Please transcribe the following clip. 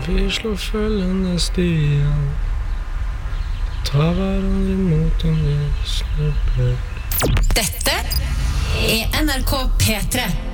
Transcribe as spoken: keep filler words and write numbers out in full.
Vi slår følgende stier, tar hverandre imot om vi slipper. Dette er N R K P tre.